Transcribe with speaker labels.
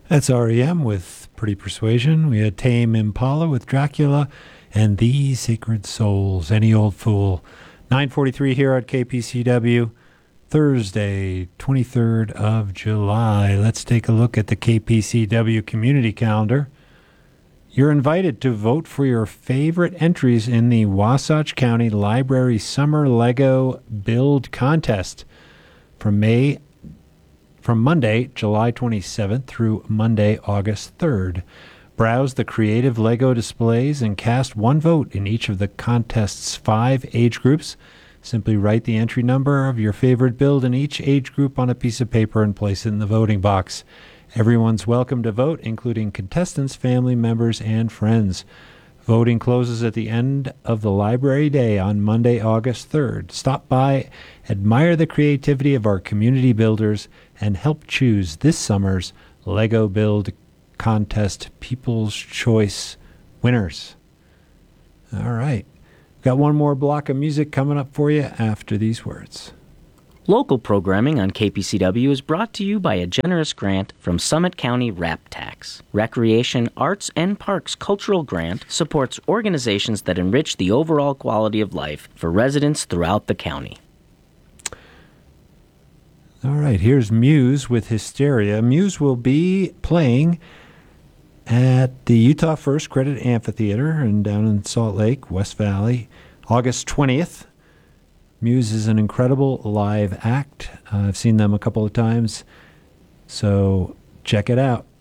Speaker 1: That's REM with Pretty Persuasion. We had Tame Impala with Dracula and These Sacred Souls, Any Old Fool. 9:43 here at KPCW, Thursday, 23rd of July. Let's take a look at the KPCW community calendar. You're invited to vote for your favorite entries in the Wasatch County Library Summer Lego Build Contest from Monday, July 27th through Monday, August 3rd. Browse the creative Lego displays and cast one vote in each of the contest's 5 age groups. Simply write the entry number of your favorite build in each age group on a piece of paper and place it in the voting box. Everyone's welcome to vote, including contestants, family members, and friends. Voting closes at the end of the library day on Monday, August 3rd. Stop by, admire the creativity of our community builders, and help choose this summer's Lego Build Contest People's Choice winners. All right. Got one more block of music coming up for you after these words.
Speaker 2: Local programming on KPCW is brought to you by a generous grant from Summit County RAP Tax. Recreation, Arts, and Parks Cultural Grant supports organizations that enrich the overall quality of life for residents throughout the county.
Speaker 1: All right, here's Muse with Hysteria. Muse will be playing at the Utah First Credit Amphitheater and down in Salt Lake, West Valley, August 20th. Muse is an incredible live act. I've seen them a couple of times, so check it out.